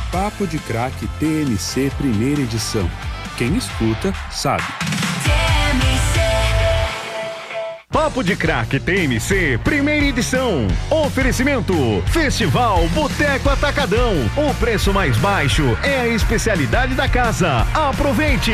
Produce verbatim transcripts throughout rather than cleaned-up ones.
Papo de Crack T M C Primeira Edição. Quem escuta, sabe. Papo de Crack T M C Primeira Edição. Oferecimento Festival Boteco Atacadão. O preço mais baixo é a especialidade da casa. Aproveite!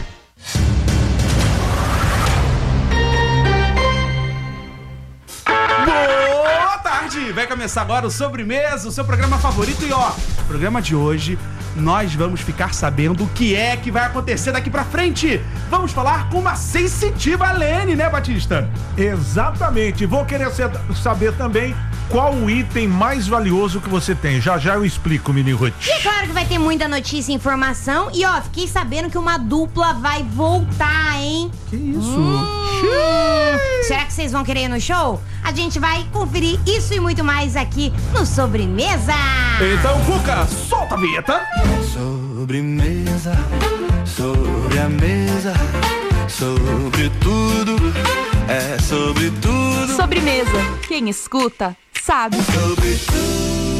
Boa tarde! Vai começar agora o Sobremesa, o seu programa favorito. E ó, no programa de hoje nós vamos ficar sabendo o que é que vai acontecer daqui pra frente. Vamos falar com uma sensitiva Lene, né, Batista? Exatamente. Vou querer saber também qual o item mais valioso que você tem. Já já eu explico, Mini Ruth. E é claro que vai ter muita notícia e informação. E ó, fiquei sabendo que uma dupla vai voltar, hein? Que isso? Hum, será que vocês vão querer ir no show? A gente vai conferir isso e muito mais aqui no Sobremesa. Então, Cuca, solta a vinheta. Sobremesa, sobre a mesa, sobre tudo, é sobre tudo. Sobremesa, quem escuta, sabe. Sobre tudo.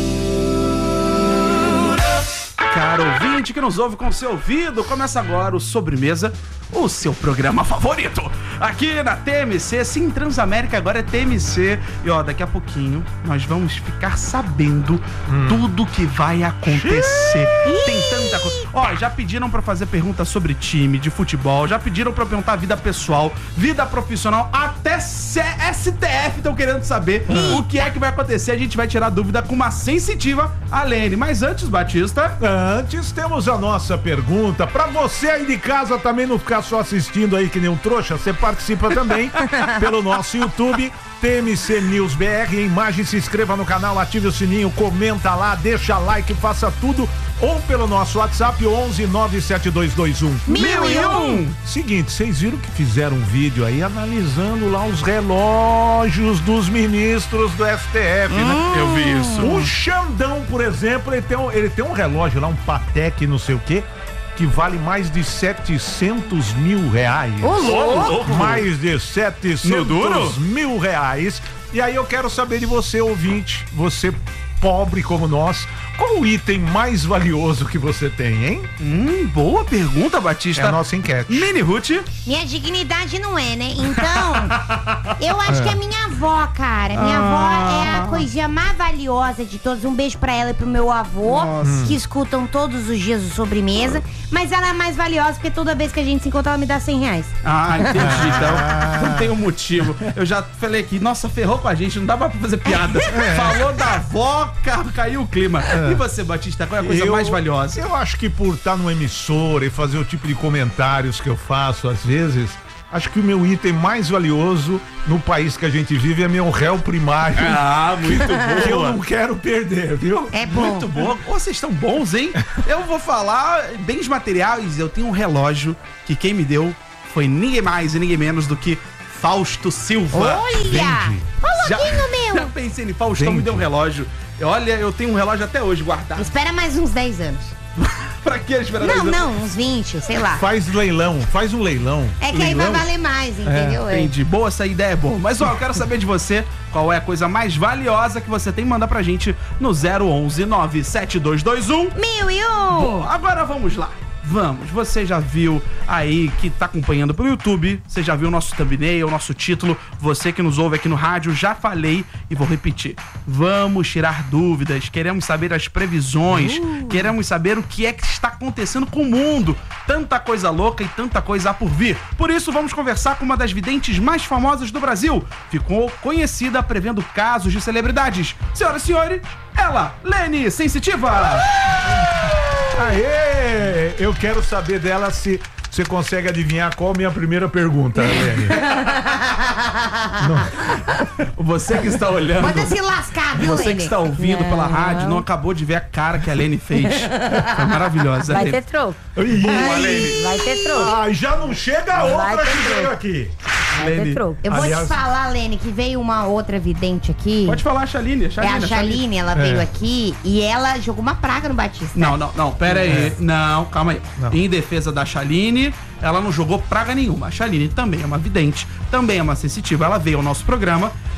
Caro ouvinte que nos ouve com seu ouvido, começa agora o Sobremesa, o seu programa favorito. Aqui na T M C, sim, Transamérica agora é T M C. E ó, daqui a pouquinho nós vamos ficar sabendo hum. tudo que vai acontecer. Tem tanta coisa. Ó, já pediram pra fazer perguntas sobre time de futebol, já pediram pra perguntar vida pessoal, vida profissional, até S T F estão querendo saber hum. o que é que vai acontecer. A gente vai tirar dúvida com uma sensitiva Alene. Mas antes, Batista... Antes temos a nossa pergunta. Pra você aí de casa também não ficar só assistindo aí que nem um trouxa, você participa também pelo nosso YouTube, T M C News B R, em imagem, se inscreva no canal, ative o sininho, comenta lá, deixa like, faça tudo, ou pelo nosso WhatsApp, onze nove sete dois dois um mil e um. Seguinte, vocês viram que fizeram um vídeo aí analisando lá os relógios dos ministros do S T F, hum. né? Eu vi isso. O Xandão, por exemplo, ele tem um, ele tem um relógio lá, um Patek, não sei o quê, que vale mais de setecentos mil reais. Ô, louco! Mais de setecentos mil reais. E aí eu quero saber de você, ouvinte, você pobre como nós, qual o item mais valioso que você tem, hein? Hum, boa pergunta, Batista. É a nossa enquete. Mini Ruth. Minha dignidade não é, né? Então, eu acho que é minha avó, cara. Minha ah. avó é a coisinha mais valiosa de todas. Um beijo pra ela e pro meu avô, Nossa. que escutam todos os dias o Sobremesa. Mas ela é mais valiosa porque toda vez que a gente se encontra, ela me dá cem reais. Ah, entendi. Então, não tem um motivo. Eu já falei aqui, nossa, ferrou com a gente, não dá pra fazer piada. É. Falou da avó, caiu o clima. É. E você, Batista, qual é a coisa eu, mais valiosa? Eu acho que por estar numa emissora e fazer o tipo de comentários que eu faço às vezes, acho que o meu item mais valioso no país que a gente vive é meu réu primário. Ah, muito bom. Que eu não quero perder, viu? É bom. Muito bom. Oh, vocês estão bons, hein? Eu vou falar bens materiais. Eu tenho um relógio que quem me deu foi ninguém mais e ninguém menos do que Fausto Silva. Olha! Coloquinho meu! Já pensei em Faustão, me deu um relógio. Olha, eu tenho um relógio até hoje guardado. Espera mais uns dez anos. Pra que esperar Não, dez anos? não, uns vinte, sei lá. Faz leilão, faz um leilão. É que leilão? aí vai valer mais, entendeu? É, entendi. Boa, essa ideia é boa. Mas ó, eu quero saber de você qual é a coisa mais valiosa que você tem. Manda pra gente no zero onze nove sete dois dois um mil e um. Bom, agora vamos lá. Vamos, você já viu aí que tá acompanhando pelo YouTube, você já viu o nosso thumbnail, o nosso título, você que nos ouve aqui no rádio, já falei e vou repetir. Vamos tirar dúvidas, queremos saber as previsões, uh. queremos saber o que é que está acontecendo com o mundo. Tanta coisa louca e tanta coisa há por vir. Por isso vamos conversar com uma das videntes mais famosas do Brasil. Ficou conhecida prevendo casos de celebridades. Senhoras e senhores, ela, Lene Sensitiva. Aê! Eu quero saber dela se você consegue adivinhar qual a minha primeira pergunta, Lene. Você que está olhando. Manda se lascar, viu, Você Lene? que está ouvindo não. pela rádio, não acabou de ver a cara que a Lene fez. Foi maravilhosa. Vai Lene. ter troco. Boa, Lene. Vai ter troco. Ah, já não chega a outra que veio aqui. Vai ter troco. Eu vou Aliás... te falar, Lene, que veio uma outra vidente aqui. Pode falar a Chaline. É a Chaline, ela veio é. aqui e ela jogou uma praga no Batista. Não, não, não, pera aí. É. Não, calma aí. Não. Em defesa da Chaline, ela não jogou praga nenhuma. A Chaline também é uma vidente, também é uma sensitiva. Ela veio ao nosso programa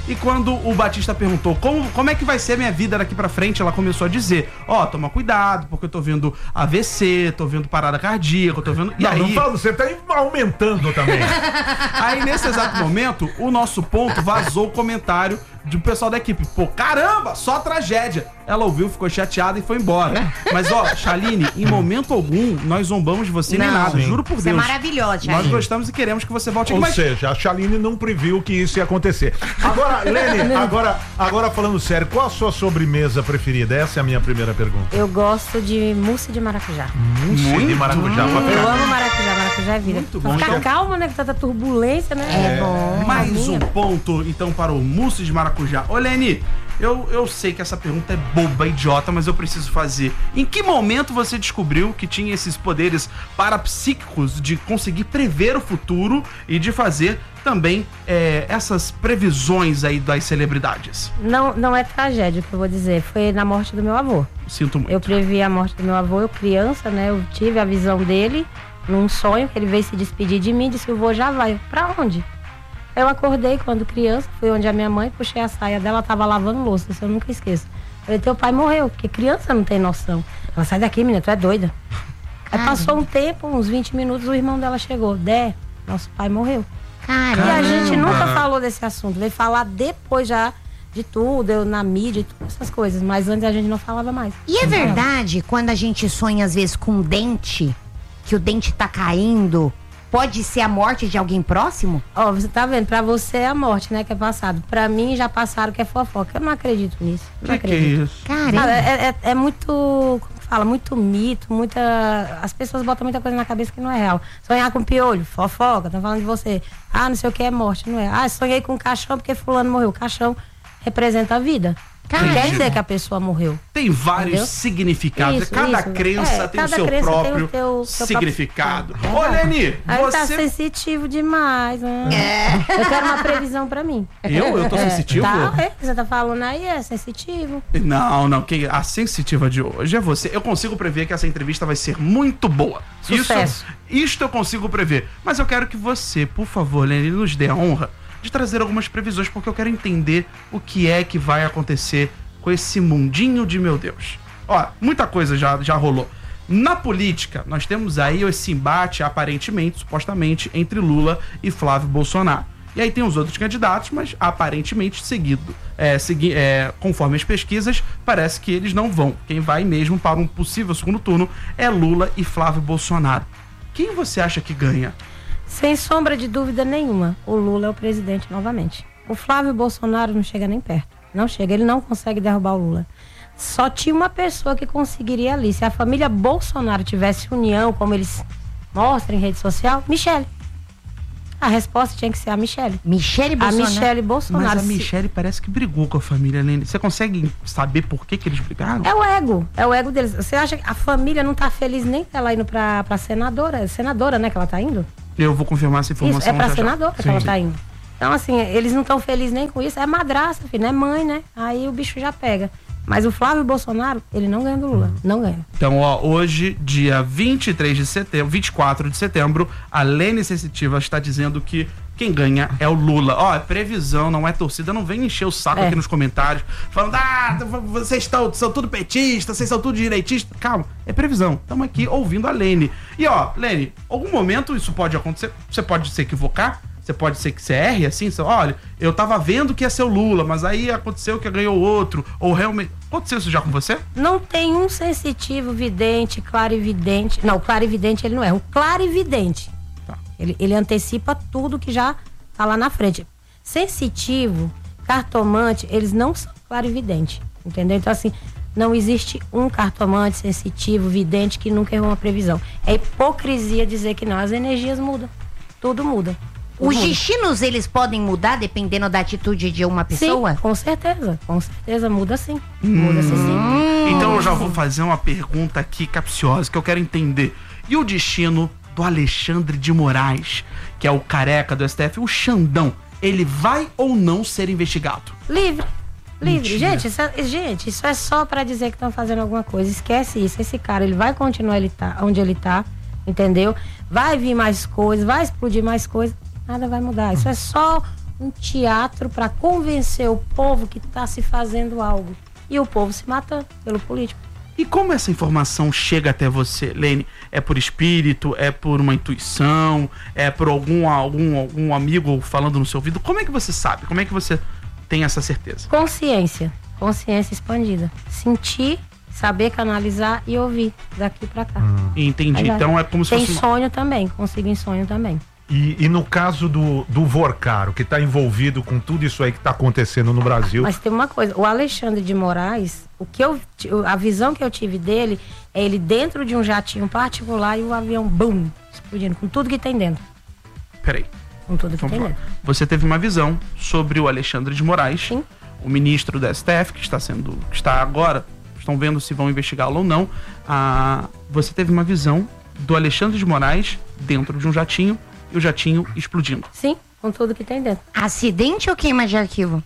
E quando o Batista perguntou como, como é que vai ser a minha vida daqui pra frente, ela começou a dizer, ó, oh, toma cuidado, porque eu tô vendo A V C, tô vendo parada cardíaca, eu tô vendo... E não, aí... não fala, você tá aumentando também. Aí, nesse exato momento, o nosso ponto vazou o comentário de um pessoal da equipe. Pô, caramba, só tragédia. Ela ouviu, ficou chateada e foi embora. Mas, ó, Chaline, em momento algum, nós zombamos de você nem Não, nada, sim. juro por Você é Deus. maravilhosa, Nós Chaline. gostamos e queremos que você volte aqui. Ou Mas seja, a Chaline não previu que isso ia acontecer. Agora, Lene, agora, agora falando sério, qual a sua sobremesa preferida? Essa é a minha primeira pergunta. Eu gosto de mousse de maracujá. Mousse de maracujá. pra Eu ficar- amo maracujá, maracujá é vida. Muito Pra bom. ficar Então- calma, né? Com tanta turbulência, né? É bom. mais um ponto, então, para o mousse de maracujá. Ô, Lene, eu, eu sei que essa pergunta é boba, idiota, mas eu preciso fazer. Em que momento você descobriu que tinha esses poderes parapsíquicos de conseguir prever o futuro e de fazer também é, essas previsões aí das celebridades? Não, não é tragédia o que eu vou dizer. Foi na morte do meu avô. Sinto muito. Eu previ a morte do meu avô, eu criança, né? Eu tive a visão dele num sonho, que ele veio se despedir de mim, disse, o vô já vai. Pra onde? Eu acordei quando criança, fui onde a minha mãe, puxei a saia dela, ela tava lavando louça, isso eu nunca esqueço. Falei, teu pai morreu, porque criança não tem noção. Ela, sai daqui, menina, tu é doida. Aí passou um tempo, uns vinte minutos, o irmão dela chegou. Dé, nosso pai morreu. E a gente nunca falou desse assunto, veio falar depois já de tudo, eu na mídia e todas essas coisas, mas antes a gente não falava mais. E é verdade, quando a gente sonha às vezes com um dente, que o dente tá caindo, pode ser a morte de alguém próximo? Ó, você tá vendo, pra você é a morte, né, que é passado. Pra mim já passaram que é fofoca. Eu não acredito nisso. Não Que que é acredito. isso? Caramba. Sabe, é, é, é muito, como que fala, muito mito, muita... As pessoas botam muita coisa na cabeça que não é real. Sonhar com piolho, fofoca, estão falando de você. Ah, não sei o que é morte, não é. Ah, sonhei com caixão porque fulano morreu. Caixão representa a vida. Não quer dizer que a pessoa morreu. Tem vários Entendeu? significados. Isso, cada isso. crença É, tem o cada seu crença tem o próprio teu- seu significado. próprio- Ô, Leni, Aí tá você... sensitivo demais. Né? Eu quero uma previsão pra mim. Eu? Eu tô É, sensitivo? Tá, é, você tá falando aí, é sensitivo. Não, não. Quem, a sensitiva de hoje é você. Eu consigo prever que essa entrevista vai ser muito boa. Sucesso. Isso, isto eu consigo prever. Mas eu quero que você, por favor, Lene, nos dê a honra de trazer algumas previsões, porque eu quero entender o que é que vai acontecer com esse mundinho de meu Deus. Ó, muita coisa já, já rolou. Na política, nós temos aí esse embate, aparentemente, supostamente, entre Lula e Flávio Bolsonaro. E aí tem os outros candidatos, mas aparentemente seguido. É, segui é, conforme as pesquisas, parece que eles não vão. Quem vai mesmo para um possível segundo turno é Lula e Flávio Bolsonaro. Quem você acha que ganha? Sem sombra de dúvida nenhuma, o Lula é o presidente novamente. O Flávio Bolsonaro não chega nem perto. Não chega, ele não consegue derrubar o Lula. Só tinha uma pessoa que conseguiria ali. Se a família Bolsonaro tivesse união, como eles mostram em rede social, Michele. A resposta tinha que ser a Michele. Michele A Bolsonaro. Michele Bolsonaro. Mas a Se- Michele parece que brigou com a família, Lene. Você consegue saber por que, que eles brigaram? É o ego, é o ego deles. Você acha que a família não tá feliz nem com ela indo pra, pra senadora? É senadora, né, que ela tá indo? Eu vou confirmar essa informação. Isso, é pra já já. senadora que ela tá indo. Então, assim, eles não estão felizes nem com isso. É madrasta, filho, não é mãe, né? Aí o bicho já pega. Mas o Flávio Bolsonaro, ele não ganha do Lula. Não ganha. Então, ó, hoje, dia vinte e três de setembro, vinte e quatro de setembro, a Lene Sensitiva está dizendo que quem ganha é o Lula. Ó, é previsão, não é torcida. Não vem encher o saco É. aqui nos comentários, falando, ah, vocês estão, são tudo petistas, vocês são tudo direitistas. Calma, é previsão. Estamos aqui ouvindo a Lene. E, ó, Lene, algum momento isso pode acontecer. Você pode se equivocar. Você pode ser que você erre, assim, você, olha, eu tava vendo que ia ser o Lula, mas aí aconteceu que ganhou outro, ou realmente... Aconteceu isso já com você? Não tem um sensitivo, vidente, clarividente. Não, o clarividente ele não é. O clarividente. Tá. Ele, ele antecipa tudo que já tá lá na frente. Sensitivo, cartomante, eles não são clarividente. Entendeu? Então, assim, não existe um cartomante sensitivo, vidente, que nunca errou uma previsão. É hipocrisia dizer que não. As energias mudam. Tudo muda. Tudo Os muda. destinos, eles podem mudar dependendo da atitude de uma pessoa? Sim, com certeza. Com certeza muda sim. Muda sim, sim. Então eu já vou fazer uma pergunta aqui capciosa que eu quero entender. E o destino do Alexandre de Moraes, que é o careca do S T F, o Xandão, ele vai ou não ser investigado? Livre. Livre. Mentira. Gente isso, é, gente, isso é só pra dizer que estão fazendo alguma coisa. Esquece isso. Esse cara, ele vai continuar ele tá, onde ele tá, entendeu? Vai vir mais coisas, vai explodir mais coisas. Nada vai mudar. Isso é só um teatro para convencer o povo que está se fazendo algo. E o povo se matando pelo político. E como essa informação chega até você, Lene? É por espírito? É por uma intuição? É por algum, algum, algum amigo falando no seu ouvido? Como é que você sabe? Como é que você tem essa certeza? Consciência. Consciência expandida. Sentir, saber canalizar e ouvir daqui pra cá. Hum. Entendi. Então é como se Tem fosse... Tem sonho também. Consigo em sonho também. E, e no caso do, do Vorcaro, que está envolvido com tudo isso aí que está acontecendo no Brasil... Mas tem uma coisa, o Alexandre de Moraes, o que eu, a visão que eu tive dele é ele dentro de um jatinho particular e o avião, bum, explodindo, com tudo que tem dentro. Peraí. Com tudo que Vamos tem lá. dentro. Você teve uma visão sobre o Alexandre de Moraes, Sim. o ministro do S T F, que está sendo, que está agora, estão vendo se vão investigá-lo ou não. Ah, você teve uma visão do Alexandre de Moraes dentro de um jatinho e o jatinho explodindo. Sim, com tudo que tem dentro. Acidente ou queima de arquivo?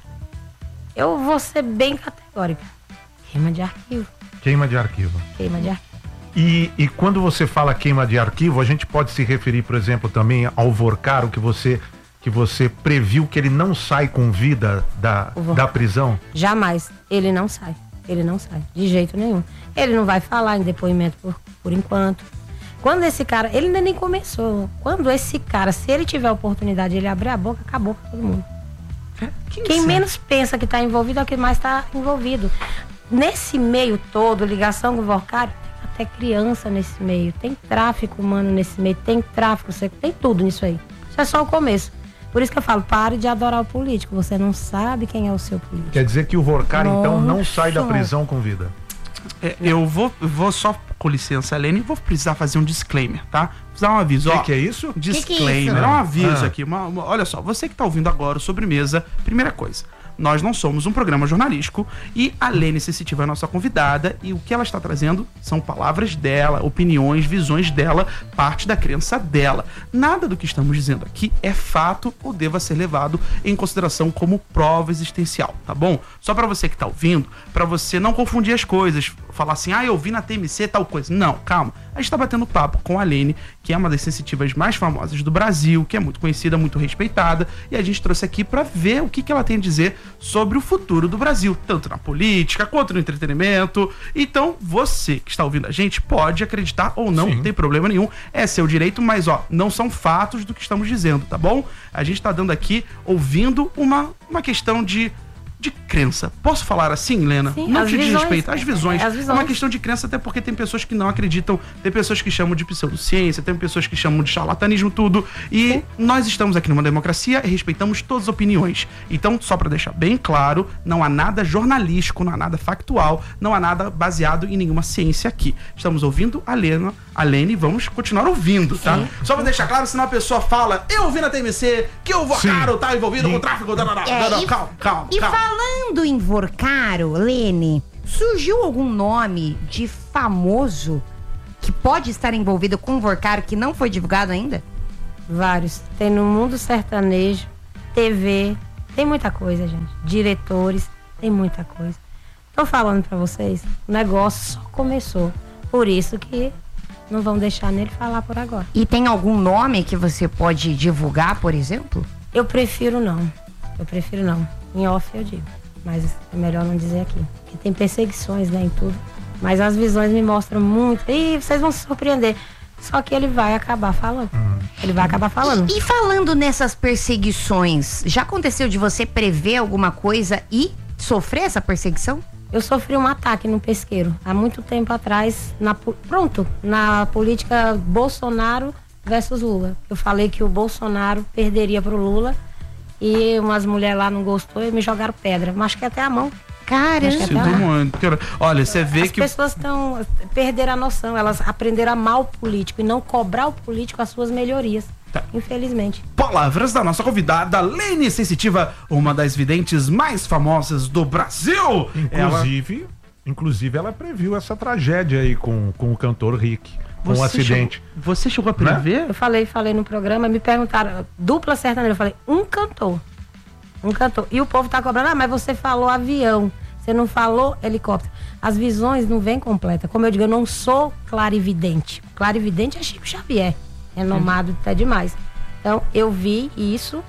Eu vou ser bem categórica. Queima de arquivo. Queima de arquivo. Queima de arquivo. E, e quando você fala queima de arquivo, a gente pode se referir, por exemplo, também ao Vorcaro, que você, que você previu que ele não sai com vida da, da prisão? Jamais. Ele não sai. Ele não sai. De jeito nenhum. Ele não vai falar em depoimento por, por enquanto. Quando esse cara, ele ainda nem começou. Quando esse cara, se ele tiver a oportunidade de ele abrir a boca, acabou pra todo mundo. Quem, Quem sabe? menos pensa que está envolvido é o que mais está envolvido. Nesse meio todo, ligação com o Vorcaro, tem até criança nesse meio. Tem tráfico humano nesse meio, tem tráfico, tem tudo nisso aí. Isso é só o começo. Por isso que eu falo, pare de adorar o político. Você não sabe quem é o seu político. Quer dizer que o Vorcaro, então, não Nossa. sai da prisão com vida? É, eu vou, vou só, com licença, Helene, vou precisar fazer um disclaimer, tá? Vou dar um aviso. O ó. que, que é isso? Disclaimer, Que que é isso? é um aviso Ah. aqui. Uma, uma- olha só, você que tá ouvindo agora o Sobremesa, primeira coisa, nós não somos um programa jornalístico e a Lene Sensitiva é a nossa convidada e o que ela está trazendo são palavras dela, opiniões, visões dela, parte da crença dela. Nada do que estamos dizendo aqui é fato ou deva ser levado em consideração como prova existencial, tá bom? Só pra você que tá ouvindo, pra você não confundir as coisas, falar assim, ah, eu vi na T M C tal coisa. Não, calma. A gente tá batendo papo com a Lene, que é uma das sensitivas mais famosas do Brasil, que é muito conhecida, muito respeitada, e a gente trouxe aqui pra ver o que, que ela tem a dizer sobre o futuro do Brasil, tanto na política quanto no entretenimento. Então, você que está ouvindo a gente pode acreditar ou não, Sim. não tem problema nenhum, é seu direito, mas ó, não são fatos do que estamos dizendo, tá bom? A gente tá dando aqui, ouvindo uma, uma questão de de crença. Posso falar assim, Lena? Sim, não as te diz visões, respeito. As visões. é, as É visões. uma questão de crença, até porque tem pessoas que não acreditam, tem pessoas que chamam de pseudociência, tem pessoas que chamam de charlatanismo, tudo. E Sim. nós estamos aqui numa democracia e respeitamos todas as opiniões. Então, só pra deixar bem claro, não há nada jornalístico, não há nada factual, não há nada baseado em nenhuma ciência aqui. Estamos ouvindo a Lena, a Lene, e vamos continuar ouvindo, tá? Sim. Só pra deixar claro, senão a pessoa fala, eu vi na T M C que o Vorcaro Sim. tá envolvido Sim. com tráfico, da, da, da, É, da, da. e- calma, calma, E calma. falando em Vorcaro, Lene, surgiu algum nome de famoso que pode estar envolvido com o Vorcaro que não foi divulgado ainda? Vários. Tem no mundo sertanejo, T V, tem muita coisa, gente. Diretores, tem muita coisa. Tô falando pra vocês, o negócio só começou. Por isso que não vão deixar nele falar por agora. E tem algum nome que você pode divulgar, por exemplo? Eu prefiro não. Eu prefiro não. Em off eu digo. Mas é melhor não dizer aqui. Porque tem perseguições, né, em tudo. Mas as visões me mostram muito. E vocês vão se surpreender. Só que ele vai acabar falando. Ele vai acabar falando. E falando nessas perseguições, já aconteceu de você prever alguma coisa e sofrer essa perseguição? Eu sofri um ataque no pesqueiro há muito tempo atrás, na, po- pronto, na política Bolsonaro versus Lula. Eu falei que o Bolsonaro perderia pro Lula e umas mulheres lá não gostou e me jogaram pedra. Machuquei até a mão. Caramba. Mas- Sinto muito. Quero- Olha, você vê As que. pessoas estão perderam a noção, elas aprenderam a amar o político e não cobrar o político as suas melhorias. Tá. Infelizmente. Palavras da nossa convidada, Lene Sensitiva, uma das videntes mais famosas do Brasil. Inclusive, inclusive ela previu essa tragédia aí com, com o cantor Rick, com o Você acidente. Chegou, você chegou a prever? Eu falei, falei no programa, me perguntaram, dupla sertaneja, eu falei, um cantor. Um cantor. E o povo tá cobrando, ah, mas você falou avião, você não falou helicóptero. As visões não vêm completas. Como eu digo, eu não sou clarividente. Clarividente é Chico Xavier, renomado até demais. Então, eu vi isso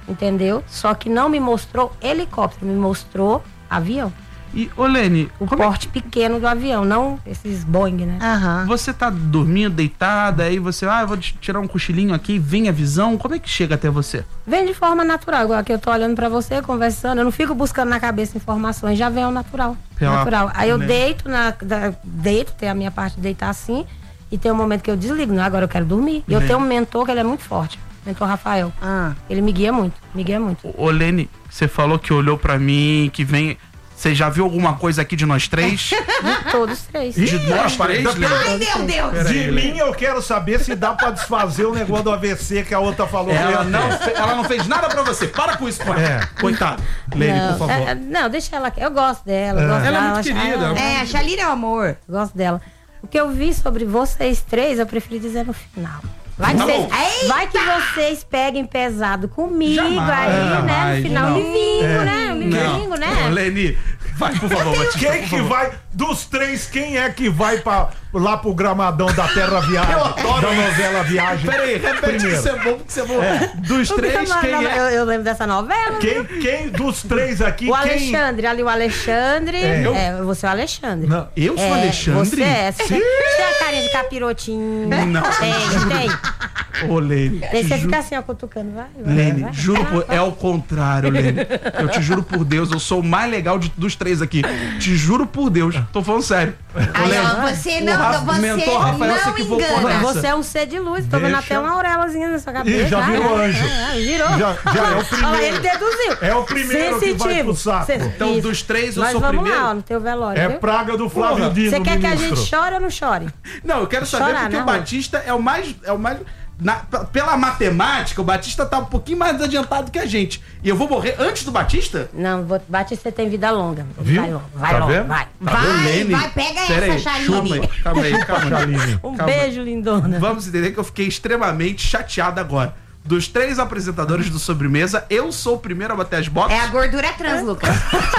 entendeu? Só que não me mostrou helicóptero, me mostrou avião. E, ô Lene, o como porte é... pequeno do avião, não esses Boeing, né? Aham. Você tá dormindo, deitada, aí você, ah, eu vou tirar um cochilinho aqui, vem a visão, como é que chega até você? Vem de forma natural, igual que eu tô olhando pra você, conversando, eu não fico buscando na cabeça informações, já vem ao natural. Pela... natural. Aí eu Né? deito, na, da, deito, tem a minha parte de deitar assim, e tem um momento que eu desligo, não, agora eu quero dormir. E eu Né? tenho um mentor que ele é muito forte, mentor Rafael. Ah. Ele me guia muito, me guia muito. Ô Lene, você falou que olhou pra mim, que vem... Você já viu alguma coisa aqui de nós três? De todos três. De nós três, da- Lene? Ai, meu Deus! De mim eu quero saber se dá pra desfazer o negócio do A V C que a outra falou. Ela que- não, fe- ela não fez nada pra você. Para com isso, pô. É. Coitado. Lene, não, por favor. é, é, não, deixa ela. Eu gosto dela. Eu gosto Ela é dela, muito acho- querida. ah, É, a Shalira é o amor. eu gosto dela. O que eu vi sobre vocês três, eu preferi dizer no final. Vai que, Tá vocês, bom. vai que vocês peguem pesado comigo Jamais, aí, né? jamais, No final, não. me vingo, É. né? Me vingo, Ô, né? Lene, vai, por favor, Batista, Quem por que favor. vai, dos três, quem é que vai pra, lá pro gramadão da Terra Viagem? Eu adoro da isso. novela Viagem. Peraí, repete que Primeiro. isso é bom, que isso é bom. Dos três, Não, quem não, é? eu, eu lembro dessa novela. Quem, quem dos três aqui, O quem... Alexandre, ali o Alexandre. É. É, você é o Alexandre. Não, eu sou É, Alexandre? Você é. Você tem, você tem a carinha de capirotinho. Não. Tem, tem. Ô, Lene. Tem, você ju- fica assim, ó, cutucando. Vai, vai, Lene, vai. juro por... É o contrário, Lene. Eu te juro por Deus, eu sou o mais legal de- dos três aqui. Te juro por Deus. Tô falando sério. Aí, ó, você o não, Rafa- você mentor Rafael se não equivocou engana. nessa. Você é um ser de luz, tô vendo Deixa- até uma aurelazinha na sua cabeça. Ih, já Vai, virou vai, anjo. vai, vai, virou. Já, já é o Olha lá, ele primeiro. deduziu. É o primeiro que vai pro saco. Cê- Então, isso. dos três, eu Nós sou o vamos primeiro? lá, ó, no teu velório, É viu? praga do Flávio Porra. Dino, Você quer que a ministro. gente chore ou não chore? Não, eu quero saber Chorar, porque né, o amor? Batista é o mais... É o mais na- p- pela matemática, o Batista tá um pouquinho mais adiantado que a gente. E eu vou morrer antes do Batista? Não, vou- Batista, você tem vida longa. Viu? Vai logo, vai Tá logo, vendo? vai. Tá vendo, Vai, Lene? vai, pega Pera essa, aí, Chaline. Calma aí, calma aí, calma aí. Chaline. Um Calma. beijo, lindona. Vamos entender que eu fiquei extremamente chateado agora. Dos três apresentadores do Sobremesa, eu sou o primeiro a bater as botas. É a gordura trans, Lucas.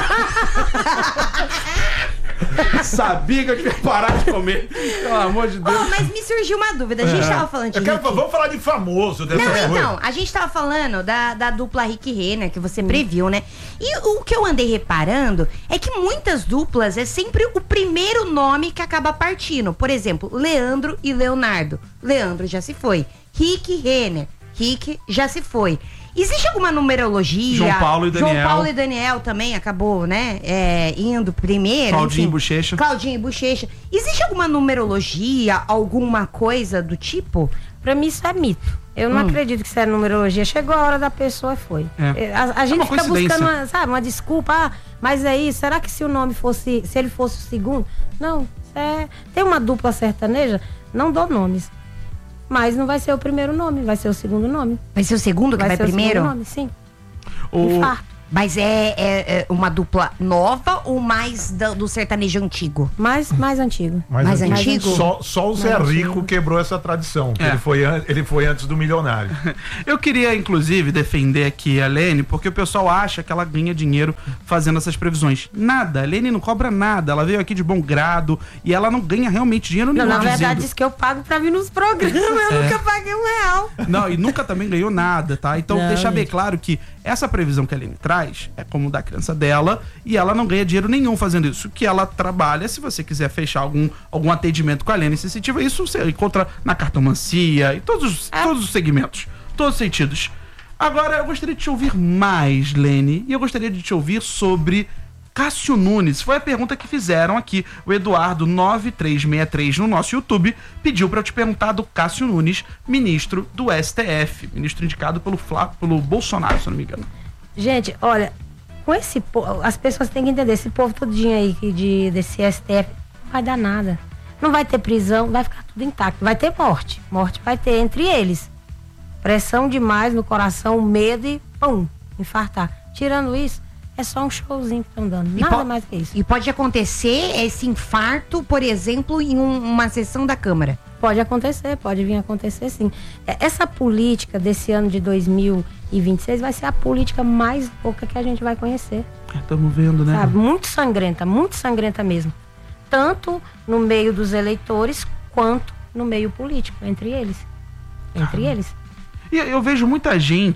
Sabia que eu devia parar de comer. Pelo amor de Deus. Oh, mas me surgiu uma dúvida. A gente É. tava falando de Eu quero, Rick... vamos falar de famoso dessa Não, coisa. então, a gente tava falando da, da dupla Rick e Renner, que você previu, né? E o que eu andei reparando é que muitas duplas é sempre o primeiro nome que acaba partindo. Por exemplo, Leandro e Leonardo. Leandro já se foi. Rick e Renner. Rick já se foi. Existe alguma numerologia? João Paulo e Daniel. João Paulo e Daniel também acabou, né? É, indo primeiro. Claudinho enfim. e Bochecha. Claudinho e Bochecha. Existe alguma numerologia, alguma coisa do tipo? Pra mim isso é mito. Eu não acredito que isso é numerologia. Chegou a hora da pessoa e foi. É. A, a gente uma fica coincidência. buscando uma, sabe, uma desculpa. Ah, mas aí, será que se o nome fosse, se ele fosse o segundo? Não, isso é, tem uma dupla sertaneja, não dou nomes. Mas não vai ser o primeiro nome, vai ser o segundo nome. Vai ser o segundo que vai, ser o primeiro? segundo nome, sim. O... Infarto. Mas é, é- é uma dupla nova ou mais do, do sertanejo antigo? Mais, mais antigo. Mas Mais assim, antigo? Só, só o Zé Mais Rico antigo. quebrou essa tradição. É. Ele, foi, an- ele foi antes do milionário. Eu queria, inclusive, defender aqui a Lene, porque o pessoal acha que ela ganha dinheiro fazendo essas previsões. Nada, a Lene não cobra nada, ela veio aqui de bom grado e ela não ganha realmente dinheiro Não, nenhum na dizendo. verdade, diz que eu pago pra vir nos programas. Eu nunca paguei um real. Não, e nunca também ganhou nada, tá? Então, Não, deixar bem gente. claro que essa previsão que a Lene traz é como da criança dela e ela não ganha dinheiro nenhum fazendo isso. Que ela trabalha, se você quiser fechar algum, algum atendimento com a Lene sensitiva, isso você encontra na cartomancia e todos, os- É. todos os segmentos, todos os sentidos. Agora, eu gostaria de te ouvir mais, Lene, e eu gostaria de te ouvir sobre Cássio Nunes. Foi a pergunta que fizeram aqui. O Eduardo nove três seis três no nosso YouTube pediu para eu te perguntar do Cássio Nunes, ministro do S T F, ministro indicado pelo, Flá, pelo Bolsonaro, se eu não me engano. Gente, olha, com esse povo, as pessoas têm que entender, esse povo todinho aí que de, desse S T F, não vai dar nada. Não vai ter prisão, vai ficar tudo intacto. Vai ter morte. Morte vai ter entre eles. Pressão demais no coração, medo e pum, infartar. Tirando isso, é só um showzinho que estão dando. E Nada po- mais que isso. E pode acontecer esse infarto, por exemplo, em um- uma sessão da Câmara. Pode acontecer, pode vir a acontecer sim. É, essa política desse ano de dois mil e vinte e seis vai ser a política mais louca que a gente vai conhecer. Estamos vendo, né? Sabe? Muito sangrenta, muito sangrenta mesmo. Tanto no meio dos eleitores, quanto no meio político, entre eles. Entre eles. E eu vejo muita gente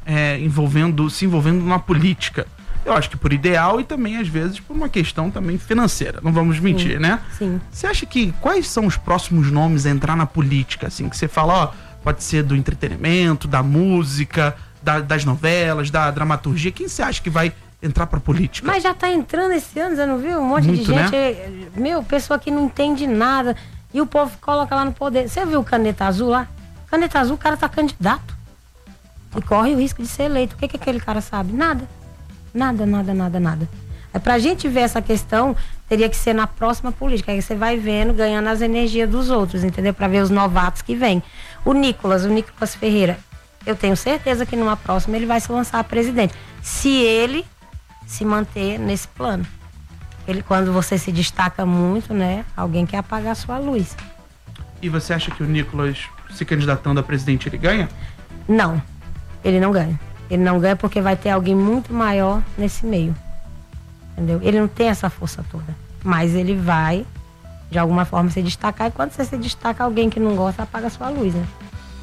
é, envolvendo, se envolvendo na política. Eu acho que por ideal e também, às vezes, por uma questão também financeira. Não vamos mentir, sim, né? Sim. Você acha que quais são os próximos nomes a entrar na política, assim? Que você fala, ó, pode ser do entretenimento, da música, da, das novelas, da dramaturgia. Quem você acha que vai entrar pra política? Mas já tá entrando esse ano, você não viu? Um monte Muito, de gente, né? meu, pessoa que não entende nada. E o povo coloca lá no poder. Você viu o Caneta Azul lá? Caneta Azul, o cara tá candidato. E corre o risco de ser eleito. O que que aquele cara sabe? Nada. Nada, nada, nada, nada. É pra gente ver essa questão, teria que ser na próxima política. Aí você vai vendo, ganhando as energias dos outros, entendeu? Pra ver os novatos que vêm. O Nicolas, o Nicolas Ferreira, eu tenho certeza que numa próxima ele vai se lançar a presidente. Se ele se manter nesse plano. Ele, quando você se destaca muito, né? Alguém quer apagar a sua luz. E você acha que o Nicolas, se candidatando a presidente, ele ganha? Não, ele não ganha. Ele não ganha porque vai ter alguém muito maior nesse meio. Entendeu? Ele não tem essa força toda. Mas ele vai, de alguma forma, se destacar. E quando você se destaca, alguém que não gosta, apaga a sua luz, né?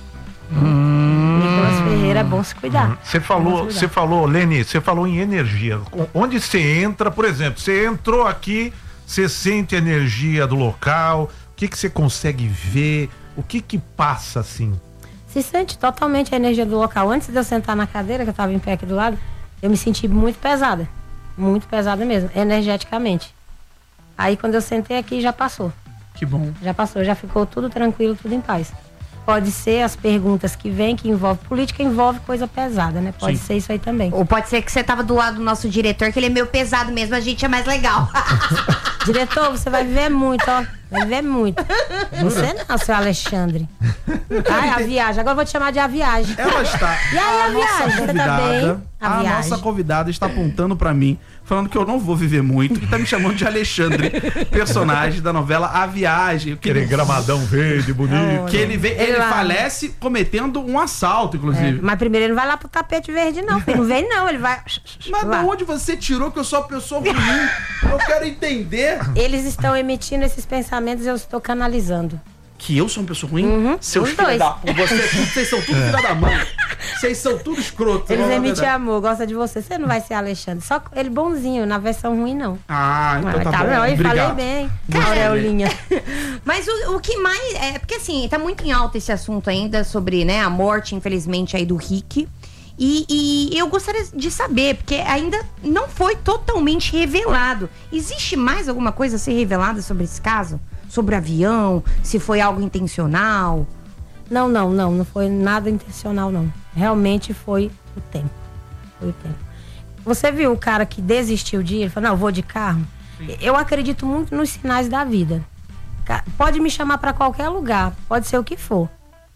Hum. Nicolas Ferreira, é bom se cuidar. Você falou, você falou, Leni, você falou em energia. Onde você entra, por exemplo, você entrou aqui, você sente a energia do local, o que que você consegue ver, o que que passa assim? Se sente totalmente a energia do local. Antes de eu sentar na cadeira, que eu estava em pé aqui do lado, eu me senti muito pesada. Muito pesada mesmo, energeticamente. Aí quando eu sentei aqui, já passou. Que bom. Já passou, já ficou tudo tranquilo, tudo em paz. Pode ser as perguntas que vêm, que envolve política, envolve coisa pesada, né? Pode Sim. ser isso aí também. Ou pode ser que você tava do lado do nosso diretor, que ele é meio pesado mesmo, a gente é mais legal. Diretor, você vai viver muito, ó. Vai viver muito. Você não, seu Alexandre. Ai, a viagem. Agora eu vou te chamar de a viagem. Ela está. E aí, a viagem? Você tá bem? A A viagem. nossa convidada está apontando pra mim, falando que eu não vou viver muito, que tá me chamando de Alexandre, personagem da novela A Viagem. Que Aquele gramadão verde, bonito. Que ele, vem, ele Ele lá. falece cometendo um assalto, inclusive. É, mas primeiro ele não vai lá pro tapete verde, não. Filho. Não vem, não. Ele vai. Mas lá. de onde você tirou que eu sou uma pessoa ruim? Eu quero entender. Eles estão emitindo esses pensamentos e eu estou canalizando. Que eu sou uma pessoa ruim? Uhum, Seus os filhos dois. da puta. Vocês, vocês são tudo filha da mãe. Vocês são tudo escroto. Eles vamos falar a emitem verdade. amor, gosta de você. Você não vai ser Alexandre. Só ele bonzinho, na versão ruim, não. Ah, então tá, tá bom. bom, eu falei Obrigado. bem. Gostei. Aureolinha. Mas o, o que mais. É porque assim, tá muito em alta esse assunto ainda sobre, né, a morte, infelizmente, aí do Rick. E, e eu gostaria de saber, porque ainda não foi totalmente revelado. Existe mais alguma coisa a ser revelada sobre esse caso? Sobre o avião? Se foi algo intencional? Não, não, não. Não foi nada intencional, não. Realmente foi o tempo. Foi o tempo. Você viu o cara que desistiu de ir? Ele falou, não, eu vou de carro. Sim. Eu acredito muito nos sinais da vida. Pode me chamar pra qualquer lugar. Pode ser o que for.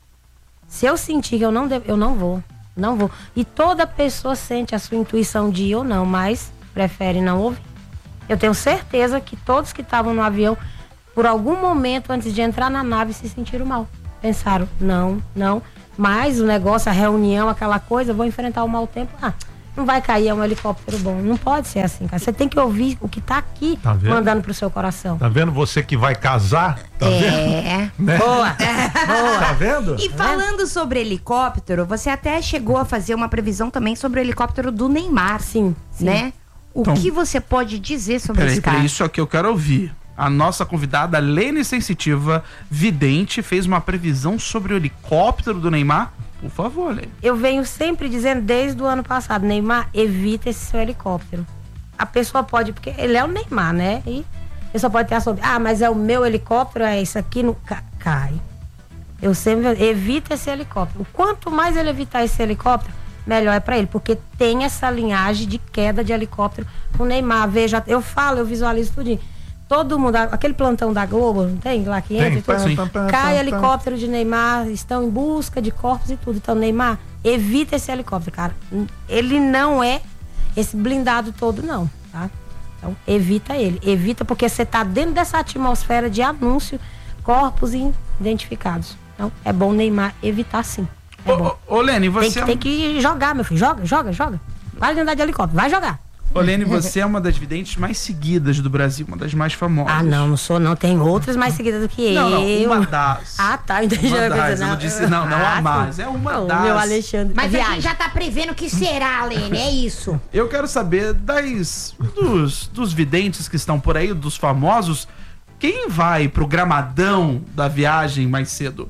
Se eu sentir que eu não devo, eu não vou. Não vou. E toda pessoa sente a sua intuição de ir ou não, mas prefere não ouvir. Eu tenho certeza que todos que estavam no avião, por algum momento antes de entrar na nave, se sentiram mal. Pensaram, não, não. Mas o negócio, a reunião, aquela coisa, vou enfrentar o mau tempo. Ah, não vai cair, é um helicóptero bom. Não pode ser assim, cara. Você tem que ouvir o que tá aqui, Tá vendo? mandando pro seu coração. Tá vendo você que vai casar? Tá vendo? É. Né? Boa, boa. Tá vendo? E falando sobre helicóptero, você até chegou a fazer uma previsão também sobre o helicóptero do Neymar. Sim, sim. Né? O Então, que você pode dizer sobre Peraí, esse peraí, caso? isso aqui eu quero ouvir. A nossa convidada, Lene Sensitiva, vidente, fez uma previsão sobre o helicóptero do Neymar. Por favor, Lene. Eu venho sempre dizendo desde o ano passado, Neymar, evita esse seu helicóptero. A pessoa pode, porque ele é o Neymar, né? E a pessoa pode ter a sobre, ah, mas é o meu helicóptero, é isso aqui, no ca cai. Eu sempre evita esse helicóptero. Quanto mais ele evitar esse helicóptero, melhor é pra ele, porque tem essa linhagem de queda de helicóptero com o Neymar. Veja, eu falo, eu visualizo tudinho. Todo mundo, aquele plantão da Globo, não tem? Lá que entra e tudo. sim. Cai helicóptero de Neymar, estão em busca de corpos e tudo. Então, Neymar, evita esse helicóptero, cara. Ele não é esse blindado todo, não, tá? Então, evita ele. Evita porque você tá dentro dessa atmosfera de anúncio, corpos identificados. Então, é bom Neymar evitar, sim. É bom. Ô, ô, Lene, você... Tem que, tem que jogar, meu filho. Joga, joga, joga. Vai andar de helicóptero, vai jogar. Ô, Lene, você é uma das videntes mais seguidas do Brasil, uma das mais famosas. Ah, não, não sou não. Tem outras mais seguidas do que não, eu. Não, uma das. Ah, tá. Entendi. Uma das, coisa, eu não disse não, não ah, a mais. É uma não, das. Meu Alexandre. Mas viagem. a gente já tá prevendo o que será, Lene, é isso. Eu quero saber das, dos, dos videntes que estão por aí, dos famosos, quem vai pro gramadão da viagem mais cedo?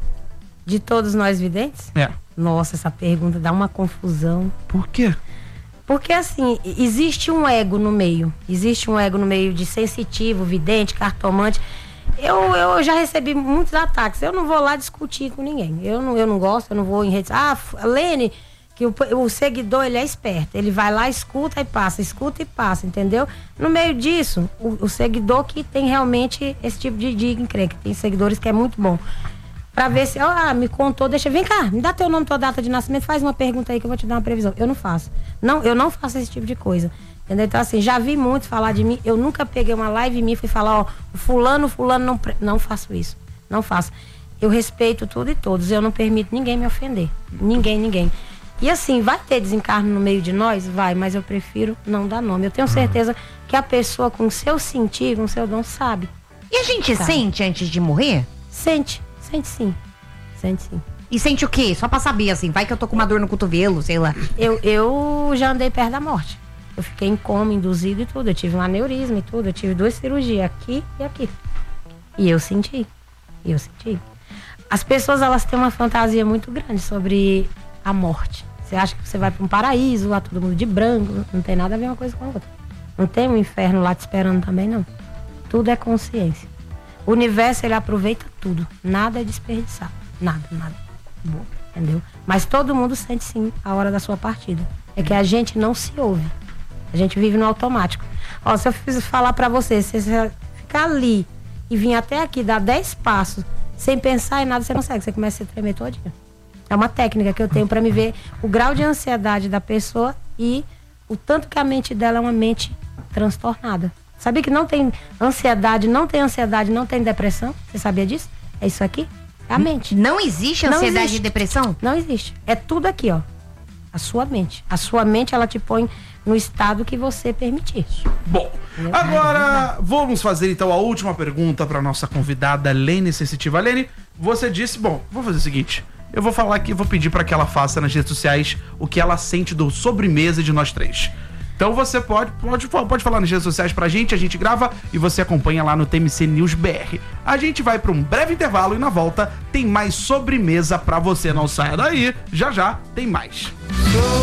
De todos nós videntes? É. Nossa, essa pergunta dá uma confusão. Por quê? Porque assim, existe um ego no meio. Existe um ego no meio de sensitivo, vidente, cartomante. Eu, eu já recebi muitos ataques. Eu não vou lá discutir com ninguém. Eu não, eu não gosto, eu não vou em redes. Ah, Lene, que o, o seguidor, ele é esperto. Ele vai lá, escuta e passa, escuta e passa, entendeu? No meio disso, o, o seguidor que tem realmente esse tipo de, de encrenca. Tem seguidores que é muito bom. Pra ver se, ah, me contou, deixa, vem cá, me dá teu nome, tua data de nascimento, faz uma pergunta aí que eu vou te dar uma previsão. Eu não faço. Não, eu não faço esse tipo de coisa. Entendeu? Então, assim, já vi muitos falar de mim, eu nunca peguei uma live em mim e fui falar, ó, o fulano, fulano, não, pre... não faço isso. Não faço. Eu respeito tudo e todos, eu não permito ninguém me ofender. Ninguém, ninguém. E assim, vai ter desencarno no meio de nós? Vai, mas eu prefiro não dar nome. Eu tenho certeza que a pessoa com o seu sentir, com o seu dom, sabe. E a gente sabe. Sente antes de morrer? Sente. Sente sim, sente sim. E sente o quê? Só pra saber, assim, vai que eu tô com uma dor no cotovelo, sei lá. Eu, eu já andei perto da morte. Eu fiquei em coma, induzido e tudo. Eu tive um aneurisma e tudo. Eu tive duas cirurgias, aqui e aqui. E eu senti. E eu senti. As pessoas, elas têm uma fantasia muito grande sobre a morte. Você acha que você vai pra um paraíso, lá todo mundo de branco. Não tem nada a ver uma coisa com a outra. Não tem um inferno lá te esperando também, não. Tudo é consciência. O universo, ele aproveita tudo. Nada é desperdiçado. Nada, nada. Bom, entendeu? Mas todo mundo sente sim a hora da sua partida. É que a gente não se ouve. A gente vive no automático. Ó, se eu fiz falar pra você, se você ficar ali e vir até aqui, dar dez passos, sem pensar em nada, você consegue. Você começa a se tremer todinho. É uma técnica que eu tenho pra me ver o grau de ansiedade da pessoa e o tanto que a mente dela é uma mente transtornada. Sabia que não tem ansiedade, não tem ansiedade, não tem depressão? Você sabia disso? É isso aqui? É a mente. Não existe ansiedade não existe. E depressão? Não existe. É tudo aqui, ó. A sua mente. A sua mente, ela te põe no estado que você permitir. Bom, agora vamos fazer então a última pergunta para nossa convidada Lene Sensitiva. Lene, você disse, bom, vou fazer o seguinte. Eu vou falar aqui, vou pedir para que ela faça nas redes sociais o que ela sente do sobremesa de nós três. Então você pode, pode, pode falar nas redes sociais pra gente, a gente grava e você acompanha lá no T M C News B R. A gente vai pra um breve intervalo e na volta tem mais sobremesa pra você. Não saia daí, já já tem mais.